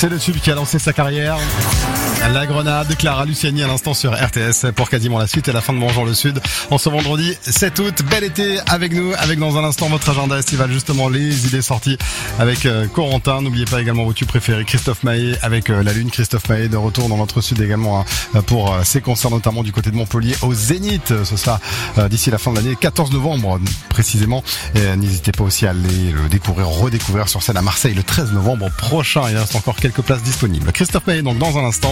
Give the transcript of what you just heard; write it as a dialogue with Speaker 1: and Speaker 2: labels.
Speaker 1: C'est le tube qui a lancé sa carrière. La Grenade, Clara Luciani à l'instant sur RTS pour quasiment la suite et la fin de Bonjour le Sud. En ce vendredi 7 août, bel été avec nous, avec dans un instant votre agenda estival, justement les idées sorties avec Corentin. N'oubliez pas également vos tubes préférés, Christophe Maé avec La Lune. Christophe Maé de retour dans notre Sud également pour ses concerts, notamment du côté de Montpellier au Zénith. Ce sera d'ici la fin de l'année, 14 novembre précisément. Et n'hésitez pas aussi à aller le découvrir, redécouvrir sur scène à Marseille le 13 novembre prochain. Il reste encore quelques places disponibles. Christophe Maé donc dans un instant.